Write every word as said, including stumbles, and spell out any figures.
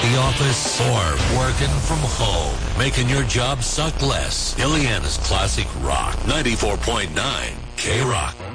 the office or working from home, making your job suck less. Ileana's Classic Rock, ninety-four point nine K-Rock.